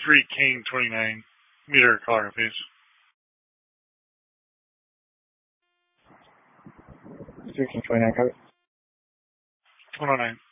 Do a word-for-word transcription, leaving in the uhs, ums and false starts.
three Kane twenty-nine. Meter caller, please. three Kane twenty-nine, copy. one oh nine.